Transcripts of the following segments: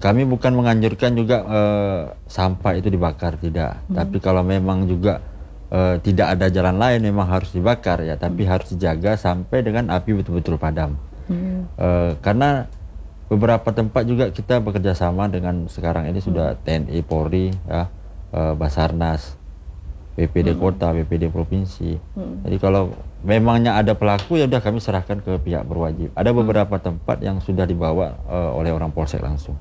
Kami bukan menganjurkan juga sampah itu dibakar, tidak. Tapi kalau memang juga tidak ada jalan lain, memang harus dibakar ya. Tapi harus dijaga sampai dengan api betul-betul padam. Karena beberapa tempat juga kita bekerja sama dengan sekarang ini sudah TNI, Polri, ya, Basarnas, BPD Kota, BPD Provinsi. Jadi kalau memangnya ada pelaku, ya udah kami serahkan ke pihak berwajib. Ada beberapa tempat yang sudah dibawa oleh orang Polsek langsung.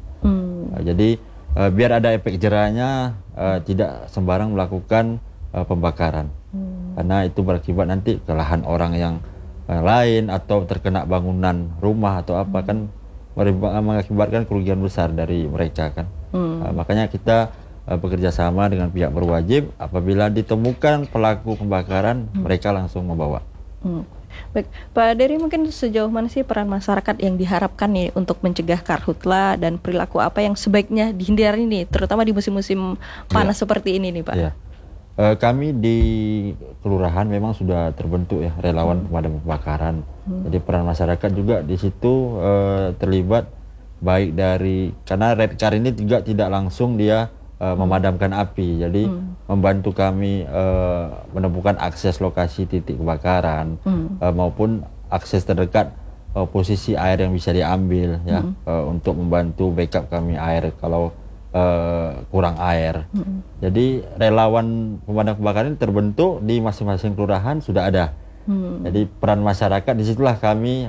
Jadi biar ada efek jerahnya, tidak sembarang melakukan pembakaran. Karena itu berakibat nanti ke lahan orang yang lain atau terkena bangunan rumah atau apa, kan mengakibatkan kerugian besar dari mereka kan. Makanya kita bekerja sama dengan pihak berwajib, apabila ditemukan pelaku pembakaran mereka langsung membawa. Baik, Pak Dery, mungkin sejauh mana sih peran masyarakat yang diharapkan nih untuk mencegah karhutla, dan perilaku apa yang sebaiknya dihindari nih, terutama di musim-musim panas seperti ini nih Pak? Kami di kelurahan memang sudah terbentuk ya relawan pemadam kebakaran. Jadi peran masyarakat juga di situ terlibat, baik dari, karena Red Car ini juga tidak langsung dia memadamkan api, jadi membantu kami menemukan akses lokasi titik kebakaran, maupun akses terdekat posisi air yang bisa diambil ya, untuk membantu backup kami air kalau kurang air. Jadi relawan pemadam kebakaran ini terbentuk di masing-masing kelurahan sudah ada. Jadi peran masyarakat disitulah kami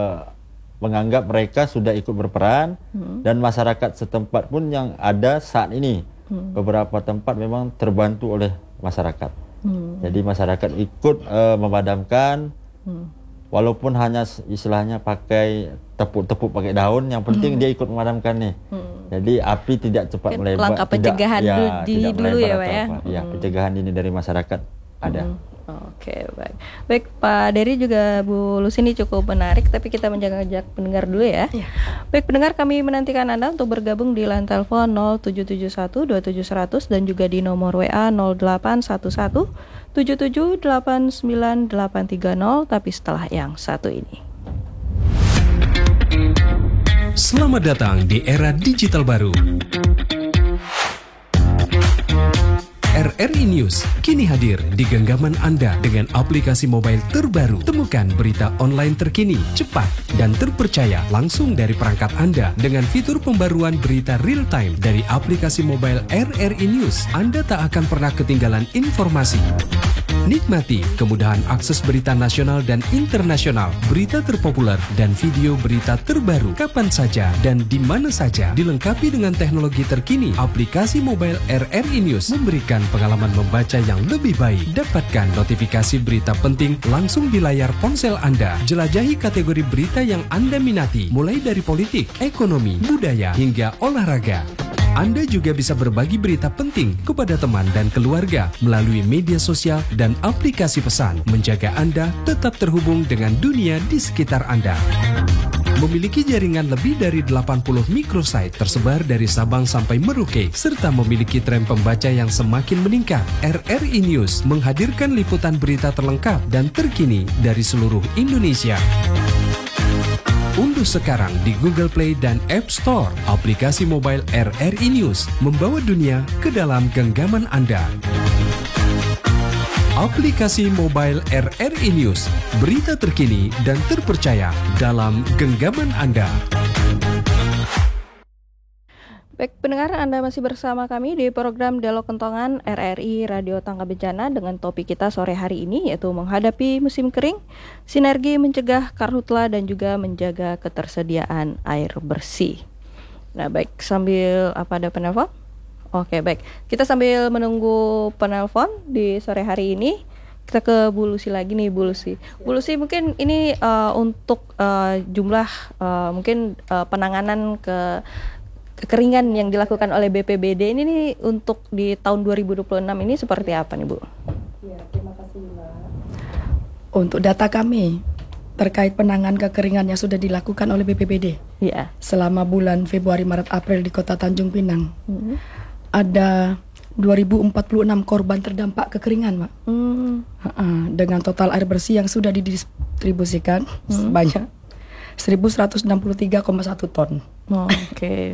menganggap mereka sudah ikut berperan, dan masyarakat setempat pun yang ada saat ini beberapa tempat memang terbantu oleh masyarakat. Jadi masyarakat ikut memadamkan, walaupun hanya istilahnya pakai tepuk-tepuk pakai daun, yang penting dia ikut memadamkan nih. Jadi api tidak cepat melebar. Langkah pencegahan tidak dulu ya Pak ya. Ya, pencegahan ini dari masyarakat ada. Oke, baik. Baik, Pak Dery juga Bu Lucy, ini cukup menarik, tapi kita menjajak pendengar dulu ya. Baik, pendengar, kami menantikan Anda untuk bergabung di line telepon 0771 27100 dan juga di nomor WA 0811 7789 830, tapi setelah yang satu ini. Selamat datang di era digital baru. RRI News kini hadir di genggaman Anda dengan aplikasi mobile terbaru. Temukan berita online terkini, cepat, dan terpercaya langsung dari perangkat Anda dengan fitur pembaruan berita real time dari aplikasi mobile RRI News. Anda tak akan pernah ketinggalan informasi. Nikmati kemudahan akses berita nasional dan internasional, berita terpopuler, dan video berita terbaru kapan saja dan di mana saja. Dilengkapi dengan teknologi terkini, aplikasi mobile RRI News memberikan pengalaman membaca yang lebih baik. Dapatkan notifikasi berita penting langsung di layar ponsel Anda. Jelajahi kategori berita yang Anda minati, mulai dari politik, ekonomi, budaya, hingga olahraga. Anda juga bisa berbagi berita penting kepada teman dan keluarga melalui media sosial dan aplikasi pesan, menjaga Anda tetap terhubung dengan dunia di sekitar Anda. Memiliki jaringan lebih dari 80 microsite tersebar dari Sabang sampai Merauke, serta memiliki tren pembaca yang semakin meningkat. RRI News menghadirkan liputan berita terlengkap dan terkini dari seluruh Indonesia. Unduh sekarang di Google Play dan App Store aplikasi mobile RRI News, membawa dunia ke dalam genggaman Anda. Aplikasi mobile RRI News, berita terkini dan terpercaya dalam genggaman Anda. Baik, pendengar, Anda masih bersama kami di program Dialog Kentongan RRI Radio Tangga Bencana dengan topik kita sore hari ini, yaitu menghadapi musim kering, sinergi mencegah karhutla dan juga menjaga ketersediaan air bersih. Nah, baik, sambil ada penelpon? Oke, baik. Kita sambil menunggu penelpon di sore hari ini, kita ke Bu Lucy lagi nih, Bu Lucy. Bu Lucy, mungkin ini untuk jumlah mungkin penanganan kekeringan yang dilakukan oleh BPBD ini nih untuk di tahun 2026 ini seperti apa nih Bu? Ya, terima kasih Mbak. Untuk data kami terkait penanganan kekeringan yang sudah dilakukan oleh BPBD selama bulan Februari, Maret, April di Kota Tanjung Pinang, ada 2046 korban terdampak kekeringan, Mbak. Dengan total air bersih yang sudah didistribusikan sebanyak 1163,1 ton. Oke.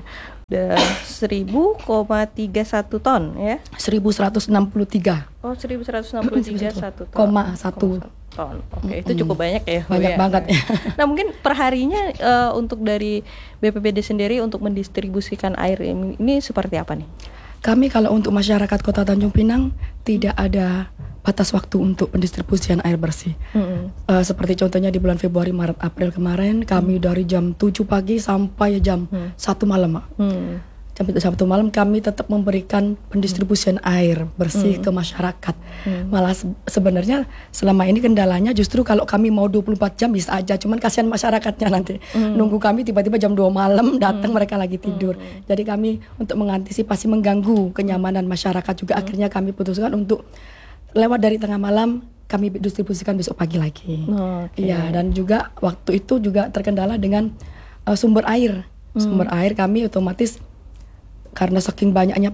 1000,31 ton ya. 1163. Oh, 1163 ton. Oke, itu cukup banyak ya. Banyak banget ya. Nah, mungkin perharinya untuk dari BPBD sendiri untuk mendistribusikan air ini seperti apa nih? Kami kalau untuk masyarakat Kota Tanjung Pinang tidak ada batas waktu untuk pendistribusian air bersih. Seperti contohnya di bulan Februari, Maret, April kemarin kami dari jam 7 pagi sampai jam 1 malam. Jam 1 malam kami tetap memberikan pendistribusian air bersih ke masyarakat. Malah sebenarnya selama ini kendalanya justru kalau kami mau 24 jam bisa aja, cuman kasihan masyarakatnya nanti. Nunggu kami tiba-tiba jam 2 malam datang mereka lagi tidur. Jadi kami untuk mengantisipasi mengganggu kenyamanan masyarakat juga akhirnya kami putuskan untuk lewat dari tengah malam kami distribusikan besok pagi lagi. Iya, dan juga waktu itu juga terkendala dengan sumber air. Sumber air kami otomatis karena saking banyaknya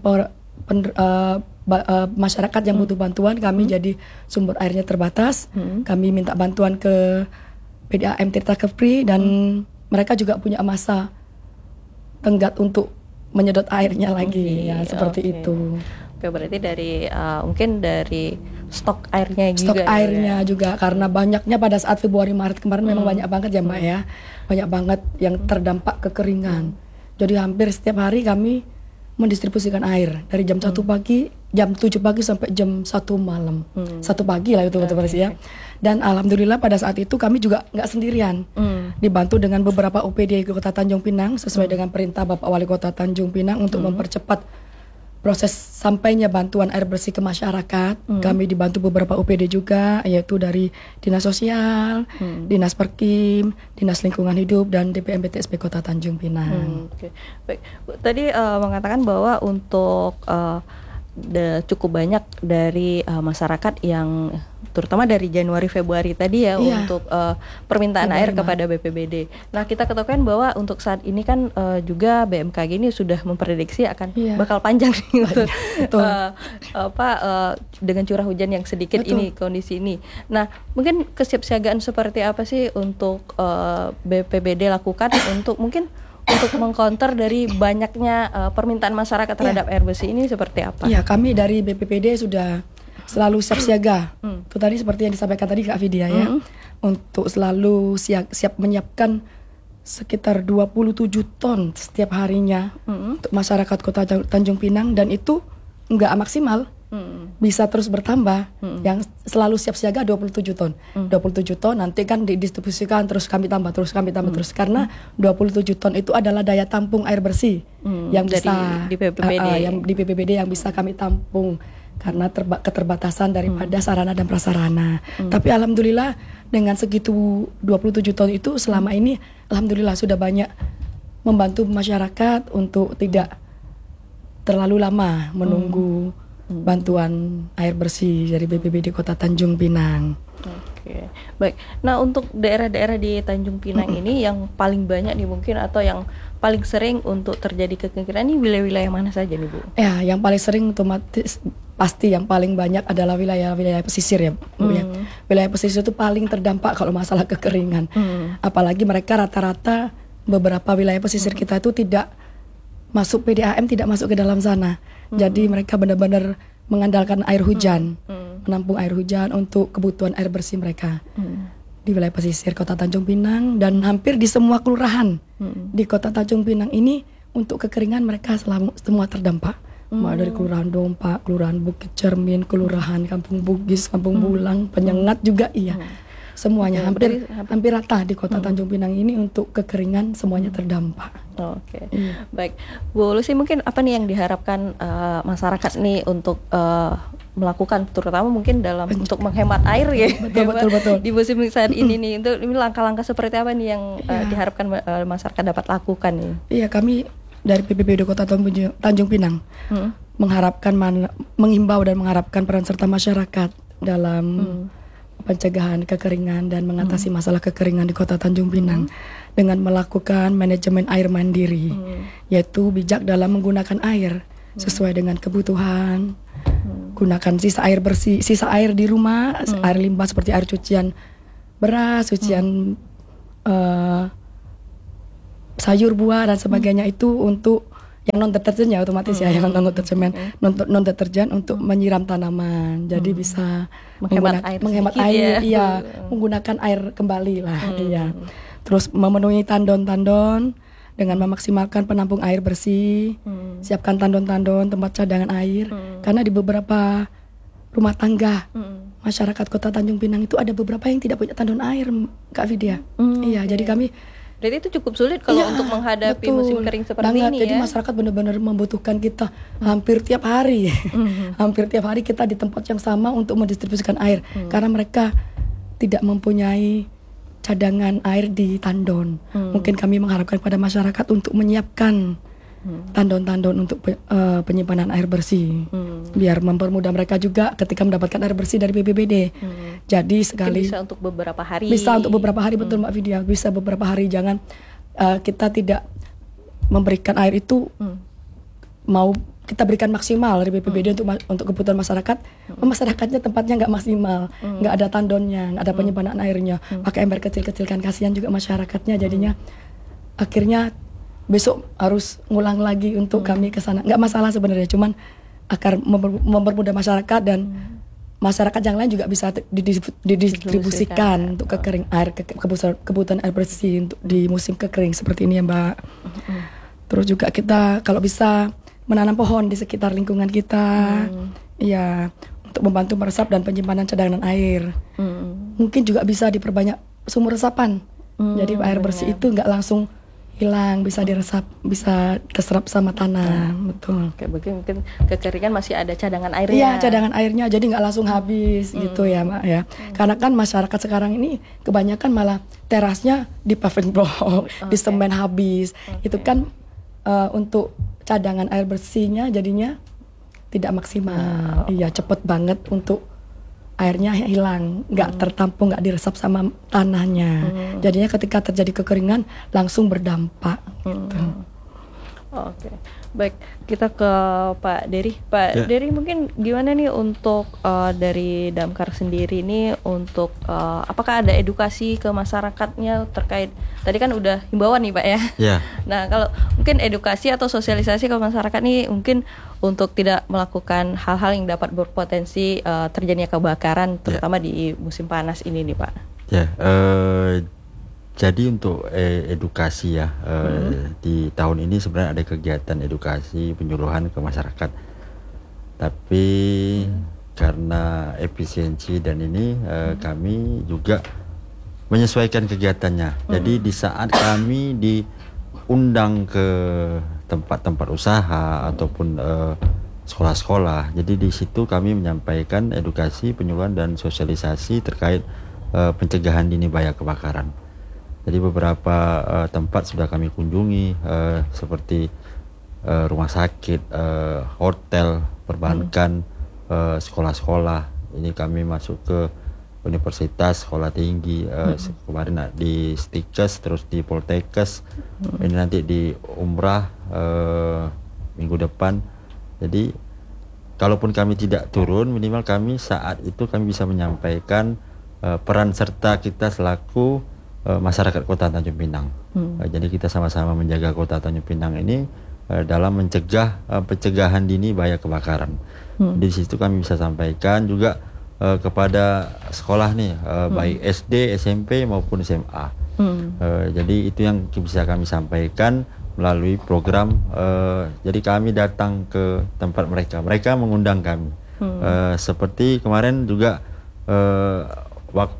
masyarakat yang butuh bantuan, kami jadi sumber airnya terbatas. Kami minta bantuan ke PDAM Tirta Kepri dan mereka juga punya masa tenggat untuk menyedot airnya lagi, seperti itu. Oke, berarti dari mungkin dari stok airnya juga. Stok airnya juga karena banyaknya pada saat Februari Maret kemarin memang banyak banget ya Mbak ya. Banyak banget yang terdampak kekeringan. Jadi hampir setiap hari kami mendistribusikan air dari jam 1 pagi, jam 7 pagi sampai jam 1 malam. 1 pagi lah itu ya. Dan alhamdulillah pada saat itu kami juga nggak sendirian. Dibantu dengan beberapa OPD Kota Tanjung Pinang sesuai dengan perintah Bapak Wali Kota Tanjung Pinang untuk mempercepat proses sampainya bantuan air bersih ke masyarakat. Kami dibantu beberapa OPD juga, yaitu dari Dinas Sosial, Dinas Perkim, Dinas Lingkungan Hidup, dan DPM BTSP Kota Tanjung Pinang. Baik, tadi mengatakan bahwa untuk cukup banyak dari masyarakat yang terutama dari Januari Februari tadi untuk permintaan air kepada BPBD. Nah, kita ketahui bahwa untuk saat ini kan juga BMKG ini sudah memprediksi akan bakal panjang nih untuk dengan curah hujan yang sedikit ini kondisi ini. Nah, mungkin kesiapsiagaan seperti apa sih untuk BPBD lakukan untuk mengcounter dari banyaknya permintaan masyarakat terhadap air bersih ini seperti apa? Iya, kami dari BPBD sudah selalu siap siaga. Itu tadi seperti yang disampaikan tadi Kak Vidya ya. Untuk selalu siap menyiapkan sekitar 27 ton setiap harinya untuk masyarakat Kota Tanjung Pinang, dan itu enggak maksimal. Bisa terus bertambah. Yang selalu siap siaga 27 ton. 27 ton nanti kan didistribusikan terus kami tambah terus karena 27 ton itu adalah daya tampung air bersih yang bisa di BPBD. Yang di BPBD yang bisa kami tampung karena keterbatasan daripada sarana dan prasarana. Tapi alhamdulillah dengan segitu 27 ton itu selama ini alhamdulillah sudah banyak membantu masyarakat untuk tidak terlalu lama menunggu bantuan air bersih dari BPBD Kota Tanjung Pinang. Oke, baik. Nah, untuk daerah-daerah di Tanjung Pinang ini yang paling banyak nih mungkin atau yang paling sering untuk terjadi kekeringan ini wilayah-wilayah mana saja nih Bu? Ya, yang paling sering otomatis pasti yang paling banyak adalah wilayah-wilayah pesisir ya Bu ya. Wilayah pesisir itu paling terdampak kalau masalah kekeringan. Apalagi mereka rata-rata beberapa wilayah pesisir kita itu tidak masuk PDAM, tidak masuk ke dalam sana. Jadi mereka benar-benar mengandalkan air hujan, menampung air hujan untuk kebutuhan air bersih mereka. Di wilayah pesisir Kota Tanjung Pinang dan hampir di semua kelurahan di Kota Tanjung Pinang ini untuk kekeringan mereka semua terdampak. Mulai dari Kelurahan Dompak, Kelurahan Bukit Cermin, Kelurahan Kampung Bugis, Kampung Bulang, Penyengat juga semuanya hampir rata di Kota Tanjung Pinang ini untuk kekeringan semuanya terdampak. Oke. Baik, Bu Lucy, mungkin apa nih yang diharapkan masyarakat nih untuk melakukan terutama mungkin dalam untuk menghemat air ya. Betul. Di musim saat ini nih, ini langkah-langkah seperti apa nih yang diharapkan masyarakat dapat lakukan nih? Iya, kami dari BPBD Kota Tanjung Pinang mengharapkan mengimbau dan mengharapkan peran serta masyarakat dalam pencegahan kekeringan dan mengatasi masalah kekeringan di Kota Tanjung Pinang dengan melakukan manajemen air mandiri, yaitu bijak dalam menggunakan air sesuai dengan kebutuhan. Gunakan sisa air bersih, sisa air di rumah, air limbah seperti air cucian beras, cucian sayur buah dan sebagainya itu untuk yang non deterjen ya otomatis ya, yang non deterjen untuk menyiram tanaman. Jadi bisa menghemat air, iya, menggunakan air kembali lah, iya. Terus memenuhi tandon-tandon dengan memaksimalkan penampung air bersih. Siapkan tandon-tandon tempat cadangan air, karena di beberapa rumah tangga masyarakat Kota Tanjung Pinang itu ada beberapa yang tidak punya tandon air, Kak Vidya. Iya, jadi kami berarti itu cukup sulit kalau untuk menghadapi musim kering seperti ini. Jadi masyarakat benar-benar membutuhkan kita hampir tiap hari. Hampir tiap hari kita di tempat yang sama untuk mendistribusikan air, karena mereka tidak mempunyai cadangan air di tandon. Mungkin kami mengharapkan pada masyarakat untuk menyiapkan tandon-tandon untuk penyimpanan air bersih, biar mempermudah mereka juga ketika mendapatkan air bersih dari BPBD. Jadi sekali bisa untuk beberapa hari. Bisa untuk beberapa hari, betul Mbak Vidya. Bisa beberapa hari, jangan kita tidak memberikan air itu mau kita berikan maksimal dari BPBD untuk kebutuhan masyarakat. Masyarakatnya tempatnya nggak maksimal, nggak ada tandonnya, nggak ada penyimpanan airnya, pakai ember kecil-kecil, kan kasihan juga masyarakatnya. Jadinya akhirnya besok harus ngulang lagi untuk kami ke sana. Nggak masalah sebenarnya, cuman agar mempermudah masyarakat dan masyarakat yang lain juga bisa didistribusikan untuk kekering air, kebutuhan air bersih untuk di musim kekering seperti ini ya Mbak. Terus juga kita kalau bisa menanam pohon di sekitar lingkungan kita, ya, untuk membantu meresap dan penyimpanan cadangan air. Mungkin juga bisa diperbanyak sumur resapan. Jadi air bersih itu nggak langsung hilang, bisa diresap, bisa terserap sama tanah. Betul. Oke, mungkin kekeringan masih ada cadangan airnya. Iya, cadangan airnya, jadi nggak langsung habis gitu ya Mbak ya. Karena kan masyarakat sekarang ini kebanyakan malah terasnya di paving block, di semen habis. Itu kan untuk cadangan air bersihnya jadinya tidak maksimal. Iya, cepet banget untuk airnya hilang, nggak tertampung, nggak diresap sama tanahnya. Jadinya ketika terjadi kekeringan langsung berdampak. Gitu. Oke, baik, kita ke Pak Dery. Pak Dery, mungkin gimana nih untuk dari Damkar sendiri ini untuk apakah ada edukasi ke masyarakatnya terkait, tadi kan udah himbauan nih Pak ya. Nah, kalau mungkin edukasi atau sosialisasi ke masyarakat nih mungkin untuk tidak melakukan hal-hal yang dapat berpotensi terjadinya kebakaran, terutama di musim panas ini nih Pak. Jadi untuk edukasi ya, di tahun ini sebenarnya ada kegiatan edukasi penyuluhan ke masyarakat. Tapi karena efisiensi dan ini kami juga menyesuaikan kegiatannya. Jadi di saat kami diundang ke tempat-tempat usaha ataupun sekolah-sekolah, jadi di situ kami menyampaikan edukasi, penyuluhan dan sosialisasi terkait pencegahan dini bahaya kebakaran. Jadi beberapa tempat sudah kami kunjungi, seperti rumah sakit, hotel, perbankan, sekolah-sekolah. Ini kami masuk ke universitas, sekolah tinggi, kemarin di Stikes, terus di Poltekkes, ini nanti di Umrah minggu depan. Jadi kalaupun kami tidak turun, minimal kami saat itu kami bisa menyampaikan peran serta kita selaku masyarakat Kota Tanjung Pinang. Jadi kita sama-sama menjaga Kota Tanjung Pinang ini dalam mencegah pencegahan dini bahaya kebakaran. Di situ kami bisa sampaikan juga kepada sekolah nih, baik SD, SMP maupun SMA. Jadi itu yang bisa kami sampaikan melalui program. Jadi kami datang ke tempat mereka mengundang kami. Seperti kemarin juga waktu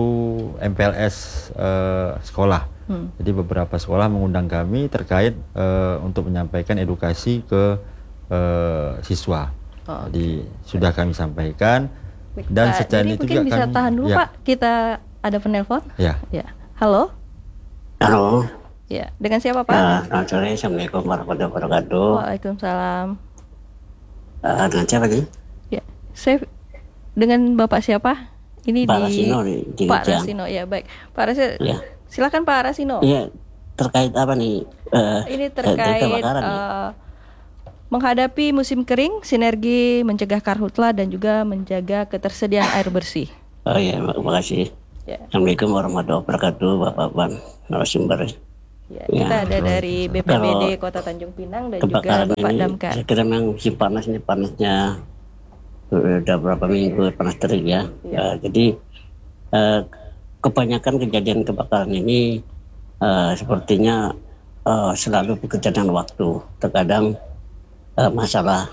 MPLS sekolah. Jadi beberapa sekolah mengundang kami terkait untuk menyampaikan edukasi ke siswa. Jadi sudah kami sampaikan. Dan secara itu juga bisa kami tahan dulu Pak, kita ada penelpon. Ya. Halo. Halo. Ya, dengan siapa Pak? Selamat sore, Assalamualaikum warahmatullahi wabarakatuh. Waalaikumsalam. Dengan siapa nih? Ya, saya dengan Bapak siapa? Ini Pak Rasino di Pak Rasino, ya baik. Pak Rasino, silakan Pak Rasino. Iya, terkait apa nih? Ini terkait menghadapi musim kering, sinergi mencegah karhutla dan juga menjaga ketersediaan air bersih. Oh iya, terima kasih. Assalamualaikum warahmatullahi wabarakatuh, Bapak narasumber. Ya, kita ada dari BPBD Kota Tanjung Pinang dan juga Bapak Damkar. Saya kira memang musim panas ini panasnya udah berapa minggu panas terik ya. Jadi kebanyakan kejadian kebakaran ini sepertinya selalu bekerja dengan waktu. Terkadang masalah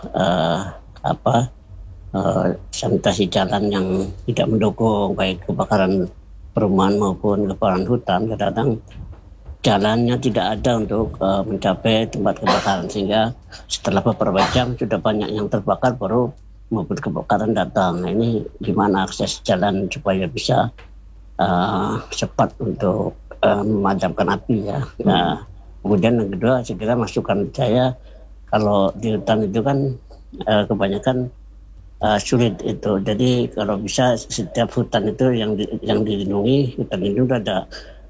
sanitasi jalan yang tidak mendukung, baik kebakaran perumahan maupun kebakaran hutan, kadang-kadang jalannya tidak ada untuk mencapai tempat kebakaran, sehingga setelah beberapa jam sudah banyak yang terbakar baru mobil kebakaran datang. Nah, ini gimana akses jalan supaya bisa cepat untuk memadamkan api ya. Nah, kemudian yang kedua saya kira masukan saya, kalau di hutan itu kan kebanyakan sulit itu. Jadi kalau bisa setiap hutan itu yang dilindungi, hutan lindung ada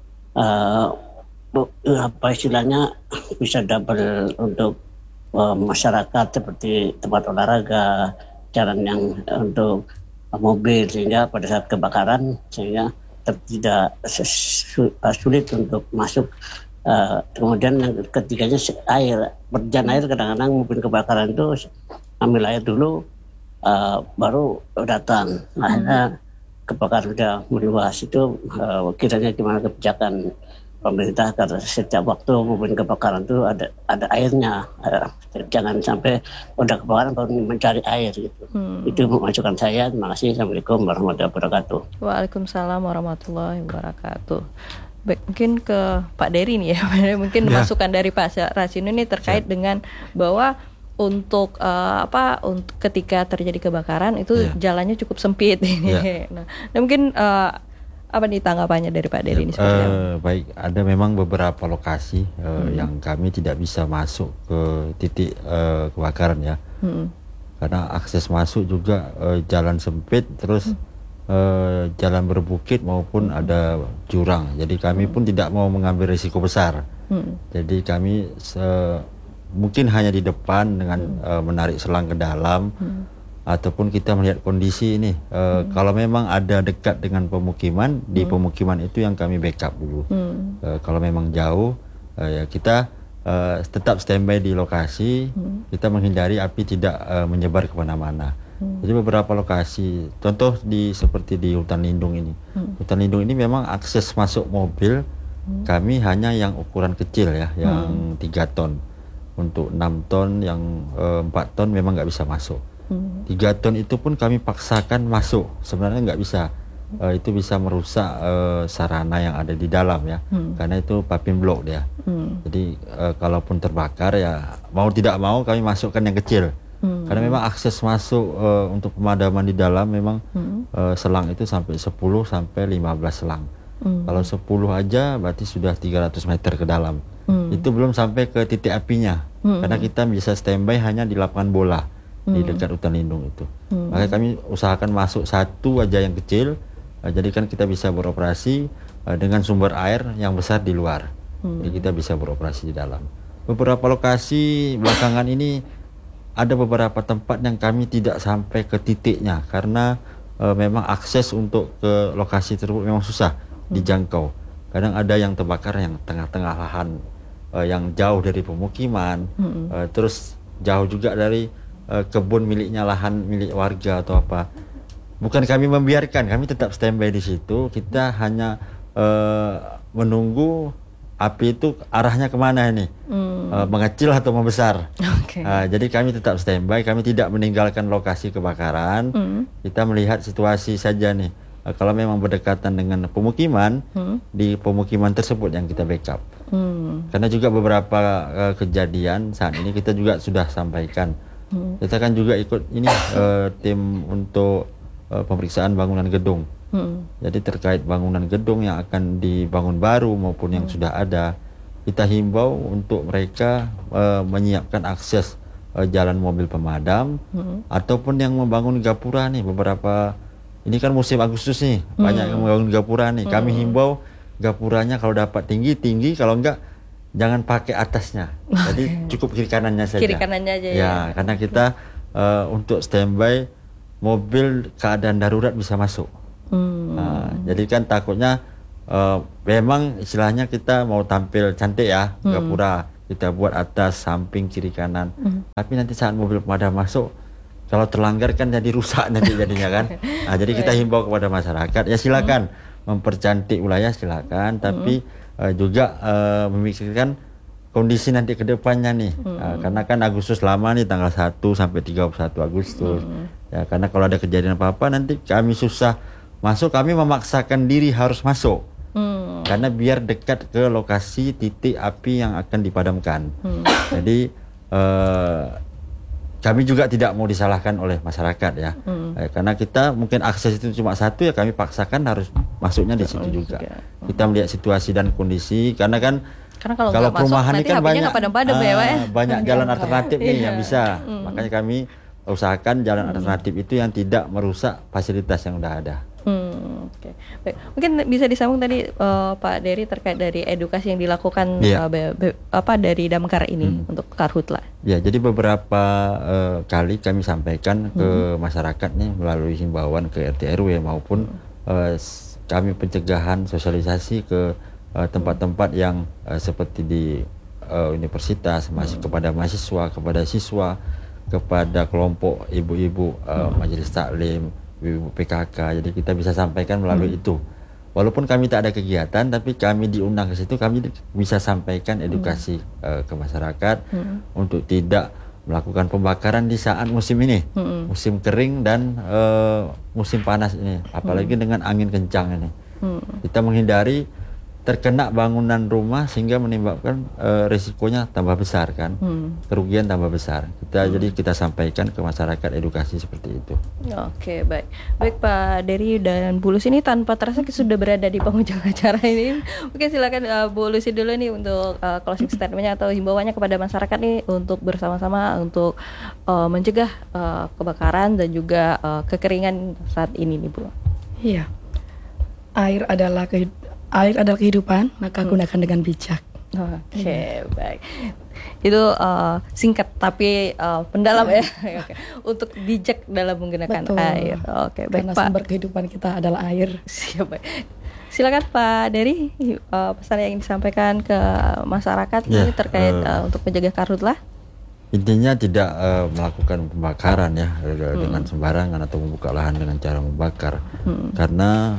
istilahnya bisa double untuk masyarakat, seperti tempat olahraga, jalan yang untuk mobil, sehingga pada saat kebakaran sehingga tidak sulit untuk masuk. Kemudian yang ketiganya air, berjalan air. Kadang-kadang mobil kebakaran itu ambil air dulu baru datang. Akhirnya kebakaran sudah meluas. Itu kiranya gimana kebijakan pemerintah agar setiap waktu mobil kebakaran itu ada airnya, jangan sampai udah kebakaran baru mencari air gitu. Itu masukan saya. Terima kasih. Assalamualaikum warahmatullahi wabarakatuh. Waalaikumsalam warahmatullahi wabarakatuh. Baik, mungkin ke Pak Dery nih ya. Mungkin masukan dari Pak Rasino ini terkait dengan bahwa untuk untuk ketika terjadi kebakaran itu jalannya cukup sempit ini. Nah, mungkin apa nih tanggapannya dari Pak Dery ini seperti apa? Baik, ada memang beberapa lokasi yang kami tidak bisa masuk ke titik kebakaran ya. Karena akses masuk juga jalan sempit, terus jalan berbukit maupun ada jurang. Jadi kami pun tidak mau mengambil risiko besar. Jadi kami mungkin hanya di depan dengan menarik selang ke dalam, ataupun kita melihat kondisi ini. Kalau memang ada dekat dengan pemukiman, di pemukiman itu yang kami backup dulu. Kalau memang jauh, ya kita tetap standby di lokasi. Kita menghindari api tidak menyebar kemana-mana. Jadi beberapa lokasi, contoh seperti di hutan lindung ini. Hutan lindung ini memang akses masuk mobil kami hanya yang ukuran kecil ya, yang 3 ton. Untuk 6 ton, yang 4 ton memang nggak bisa masuk. 3 ton itu pun kami paksakan masuk. Sebenarnya nggak bisa. Itu bisa merusak sarana yang ada di dalam ya. Karena itu papin blok dia. Jadi kalaupun terbakar ya mau tidak mau kami masukkan yang kecil. Karena memang akses masuk untuk pemadaman di dalam memang selang itu sampai 10 sampai 15 selang. Kalau 10 aja berarti sudah 300 meter ke dalam. Itu belum sampai ke titik apinya. Karena kita bisa standby hanya di lapangan bola di dekat hutan lindung itu. Makanya kami usahakan masuk satu aja yang kecil. Jadi kan kita bisa beroperasi dengan sumber air yang besar di luar. Jadi kita bisa beroperasi di dalam. Beberapa lokasi belakangan ini ada beberapa tempat yang kami tidak sampai ke titiknya karena memang akses untuk ke lokasi tersebut memang susah dijangkau. Kadang ada yang terbakar yang tengah-tengah lahan yang jauh dari pemukiman, terus jauh juga dari kebun miliknya, lahan milik warga atau apa. Bukan kami membiarkan, kami tetap standby di situ. Kita hanya menunggu api itu arahnya kemana ini, mengecil atau membesar. Jadi kami tetap standby, kami tidak meninggalkan lokasi kebakaran. Kita melihat situasi saja nih. Kalau memang berdekatan dengan pemukiman, di pemukiman tersebut yang kita backup. Karena juga beberapa kejadian saat ini kita juga sudah sampaikan. Kita kan juga ikut ini tim untuk pemeriksaan bangunan gedung. Jadi terkait bangunan gedung yang akan dibangun baru maupun yang sudah ada, kita himbau untuk mereka menyiapkan akses jalan mobil pemadam, ataupun yang membangun gapura nih. Beberapa ini kan musim Agustus nih, banyak yang membangun gapura nih. Kami himbau gapuranya kalau dapat tinggi, kalau enggak jangan pakai atasnya. Jadi cukup kiri kanannya saja. Kiri kanannya aja ya. Karena kita untuk standby mobil keadaan darurat bisa masuk. Jadi kan takutnya memang istilahnya kita mau tampil cantik ya, gapura kita buat atas, samping, kiri, kanan. Tapi nanti saat mobil pemadam masuk, kalau terlanggar kan jadi rusak nanti jadinya kan. Nah, jadi kita himbau kepada masyarakat, ya silakan mempercantik wilayah silakan, tapi juga memikirkan kondisi nanti ke depannya nih. Karena kan Agustus lama nih, tanggal 1 sampai 31 Agustus. Ya, karena kalau ada kejadian apa-apa nanti kami susah masuk, kami memaksakan diri harus masuk. Karena biar dekat ke lokasi titik api yang akan dipadamkan. Jadi kami juga tidak mau disalahkan oleh masyarakat ya. Karena kita mungkin akses itu cuma satu, ya kami paksakan harus masuknya di situ juga. Kita melihat situasi dan kondisi, karena kalau perumahan ini kan banyak jalan alternatif nih yang bisa. Makanya kami usahakan jalan alternatif itu yang tidak merusak fasilitas yang udah ada. Oke. Baik. Mungkin bisa disambung tadi Pak Dery terkait dari edukasi yang dilakukan dari Damkar ini untuk Karhutla. Ya, jadi beberapa kali kami sampaikan ke masyarakat nih melalui himbauan ke RT RW maupun kami pencegahan sosialisasi ke tempat-tempat yang seperti di universitas, kepada mahasiswa, kepada siswa, kepada kelompok ibu-ibu majelis taklim, ibu PKK. Jadi kita bisa sampaikan melalui itu. Walaupun kami tak ada kegiatan, tapi kami diundang ke situ, kami bisa sampaikan edukasi ke masyarakat untuk tidak melakukan pembakaran di saat musim ini, musim kering dan musim panas ini, apalagi dengan angin kencang ini. Kita menghindari terkena bangunan rumah sehingga menyebabkan risikonya tambah besar kan, kerugian tambah besar. Jadi kita sampaikan ke masyarakat edukasi seperti itu. Oke, baik Pak Dery dan Bu Lucy ini tanpa terasa kita sudah berada di penghujung acara ini. Mungkin silakan Bu Lucy dulu nih untuk closing statement-nya atau himbauannya kepada masyarakat nih untuk bersama-sama untuk mencegah kebakaran dan juga kekeringan saat ini nih Bu. Iya, air adalah kehidupan, maka gunakan dengan bijak. Oke, baik. Itu singkat tapi pendalam ya. Oke. Untuk bijak dalam menggunakan air. Oke, baik. Karena sumber kehidupan kita adalah air. Siap, baik. Silakan Pak Dery, pesan yang disampaikan ke masyarakat ini terkait untuk menjaga Karhutla. Intinya tidak melakukan pembakaran ya dengan sembarangan atau membuka lahan dengan cara membakar. Karena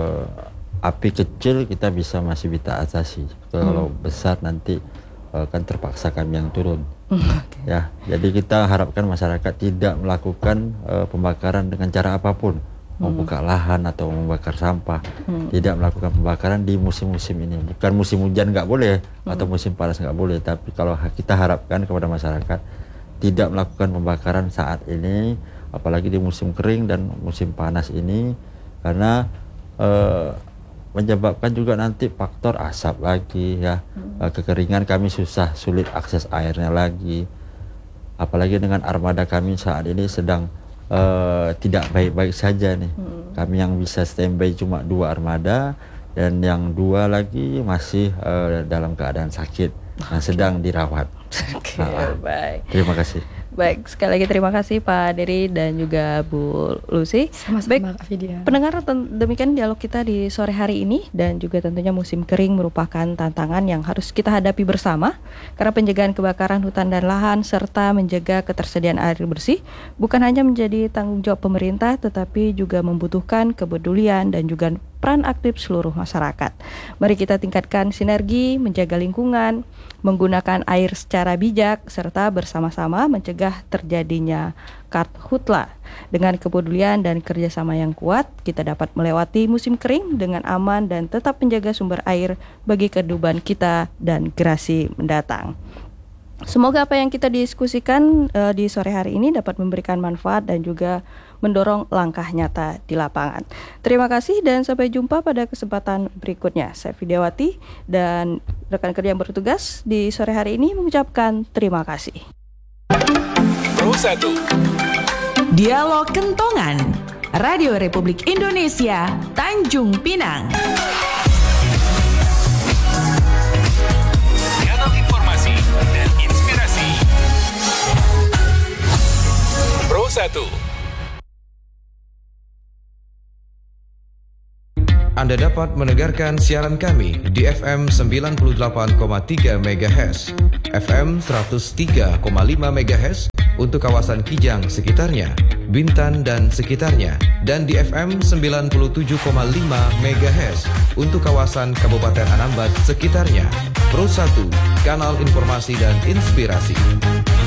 api kecil kita masih bisa atasi. Kalau besar nanti kan terpaksa kami yang turun. Ya, jadi kita harapkan masyarakat tidak melakukan pembakaran dengan cara apapun, membuka lahan atau membakar sampah. Tidak melakukan pembakaran di musim-musim ini. Bukan musim hujan nggak boleh atau musim panas nggak boleh, tapi kalau kita harapkan kepada masyarakat tidak melakukan pembakaran saat ini, apalagi di musim kering dan musim panas ini, karena menyebabkan juga nanti faktor asap lagi ya, kekeringan, kami sulit akses airnya lagi, apalagi dengan armada kami saat ini sedang tidak baik-baik saja nih. Kami yang bisa standby cuma 2 armada dan yang 2 lagi masih dalam keadaan sakit yang sedang dirawat. Baik. Terima kasih. Baik, sekali lagi terima kasih Pak Dery dan juga Bu Lucy. Sama-sama Kak Vidya. Pendengar, demikian dialog kita di sore hari ini, dan juga tentunya musim kering merupakan tantangan yang harus kita hadapi bersama, karena pencegahan kebakaran hutan dan lahan serta menjaga ketersediaan air bersih bukan hanya menjadi tanggung jawab pemerintah, tetapi juga membutuhkan kepedulian dan juga peran aktif seluruh masyarakat. Mari kita tingkatkan sinergi, menjaga lingkungan, menggunakan air secara bijak, serta bersama-sama mencegah terjadinya Karhutla. Dengan kepedulian dan kerjasama yang kuat, kita dapat melewati musim kering dengan aman dan tetap menjaga sumber air bagi kehidupan kita dan generasi mendatang. Semoga apa yang kita diskusikan di sore hari ini dapat memberikan manfaat dan juga mendorong langkah nyata di lapangan. Terima kasih dan sampai jumpa pada kesempatan berikutnya. Saya Vidyawati dan rekan kerja yang bertugas di sore hari ini mengucapkan terima kasih. Pro 1. Dialog Kentongan, Radio Republik Indonesia, Tanjung Pinang. Kanal informasi dan inspirasi. Pro 1. Anda dapat mendengarkan siaran kami di FM 98,3 MHz, FM 103,5 MHz untuk kawasan Kijang sekitarnya, Bintan dan sekitarnya, dan di FM 97,5 MHz untuk kawasan Kabupaten Anambas sekitarnya. Pro 1, kanal informasi dan inspirasi.